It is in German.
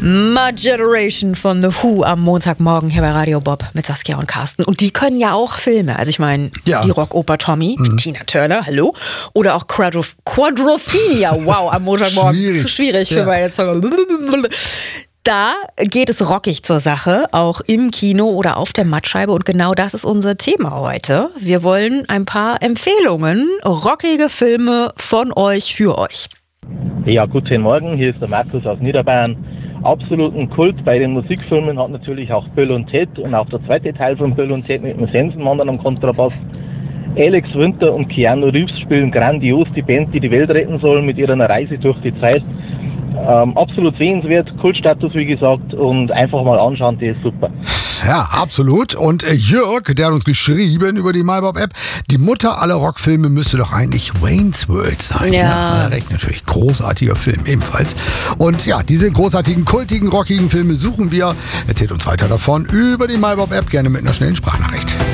My Generation von The Who am Montagmorgen hier bei Radio Bob mit Saskia und Carsten. Und die können ja auch Filme. Also ich meine, die Rockoper Tommy mit Tina Turner, hallo. Oder auch Quadrophenia, wow, am Montagmorgen. Schwierig. Zu schwierig für meine Zunge. Da geht es rockig zur Sache, auch im Kino oder auf der Mattscheibe. Und genau das ist unser Thema heute. Wir wollen ein paar Empfehlungen, rockige Filme von euch für euch. Ja, guten Morgen, hier ist der Markus aus Niederbayern. Absoluten Kult bei den Musikfilmen hat natürlich auch Bill und Ted und auch der zweite Teil von Bill und Ted mit dem Sensenmann am Kontrabass. Alex Winter und Keanu Reeves spielen grandios die Band, die die Welt retten soll mit ihrer Reise durch die Zeit. Absolut sehenswert, Kultstatus wie gesagt und einfach mal anschauen, die ist super. Ja, absolut. Und Jörg, der hat uns geschrieben über die MyBob-App, die Mutter aller Rockfilme müsste doch eigentlich Wayne's World sein. Ja. Recht natürlich. Großartiger Film ebenfalls. Und ja, diese großartigen, kultigen, rockigen Filme suchen wir. Erzählt uns weiter davon über die MyBob-App, gerne mit einer schnellen Sprachnachricht.